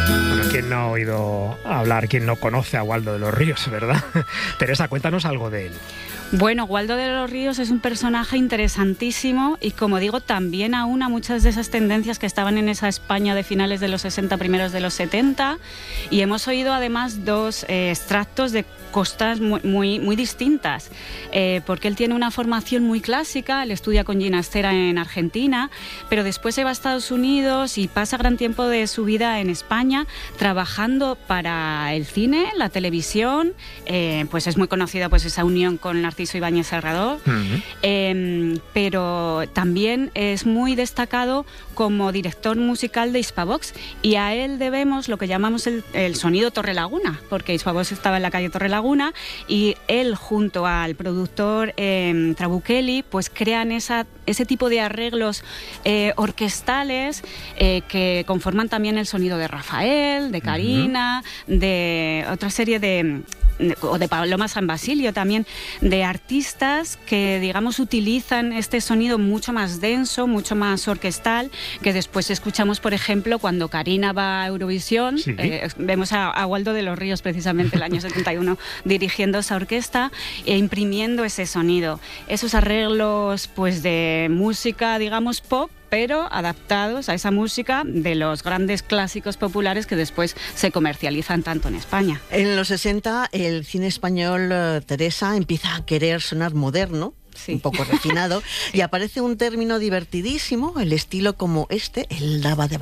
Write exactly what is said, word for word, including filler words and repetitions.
Bueno, ¿quién no ha oído hablar, quién no conoce a Waldo de los Ríos, verdad? Teresa, cuéntanos algo de él. Bueno, Waldo de los Ríos es un personaje interesantísimo y, como digo, también aúna muchas de esas tendencias que estaban en esa España de finales de los sesenta, primeros de los setenta, y hemos oído además dos eh, extractos de costas muy, muy, muy distintas, eh, porque él tiene una formación muy clásica, él estudia con Ginastera en Argentina, pero después se va a Estados Unidos y pasa gran tiempo de su vida en España trabajando para el cine, la televisión, eh, pues es muy conocida pues esa unión con Narciso Ibáñez Serrador, uh-huh. eh, pero también es muy destacado como director musical de Hispavox, y a él debemos lo que llamamos el, el sonido Torrelaguna, porque Hispavox estaba en la calle Torrelaguna, y él junto al productor eh, Trabuchelli pues crean esa, ese tipo de arreglos eh, orquestales eh, que conforman también el sonido de Rafael, de Karina, uh-huh. de otra serie de... o de Paloma San Basilio también, de artistas que, digamos, utilizan este sonido mucho más denso, mucho más orquestal, que después escuchamos, por ejemplo, cuando Karina va a Eurovisión, sí. eh, vemos a, a Waldo de los Ríos precisamente el año setenta y uno dirigiendo esa orquesta e imprimiendo ese sonido, esos arreglos pues de música, digamos, pop, pero adaptados a esa música de los grandes clásicos populares que después se comercializan tanto en España. En los sesenta el cine español, Teresa, empieza a querer sonar moderno, sí. un poco refinado, sí. y aparece un término divertidísimo, el estilo como este, el daba de